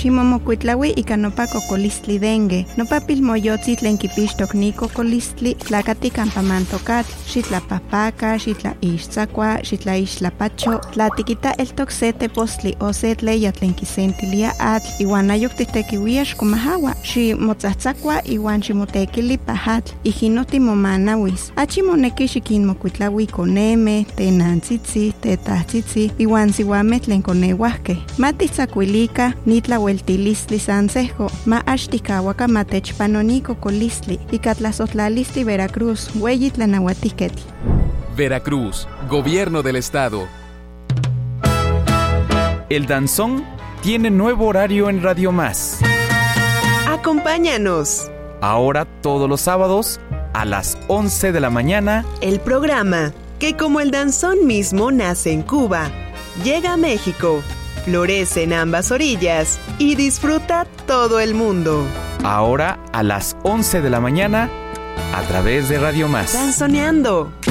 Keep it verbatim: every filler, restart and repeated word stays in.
Ximomokuitlaui ika nopa kokolistli dengue. Nopa pilmoyotzi tlen kipixtok ni kokolistli tlakati kampamantokatl. Xitlapapaka, xitlaixtzakua, xitlaixtlapacho, tlatikita eltok se tepostli o se tleya tlen kisentilia atl, iwan ayok titekiuia xkomahawa, ximotzatzakua iwan ximotekili pahatl, ijinoti momanawis. Achi moneki xikinmokuitlaui koneme, tenantzitzi, tetahtzitzi, iwan siwame tlen koneuahke. Matitzakuilika nitlaueltilistli sansejko, ma axtikawaka matechpanoni kokolistli, ika tlasotlalisti Veracruz, weyi tlanauatiketl. Veracruz, Gobierno del Estado. El danzón tiene nuevo horario en Radio Más. Acompáñanos. Ahora todos los sábados a las once de la mañana. El programa, que como el danzón mismo nace en Cuba, llega a México, florece en ambas orillas y disfruta todo el mundo. Ahora a las once de la mañana a través de Radio Más. Danzoneando.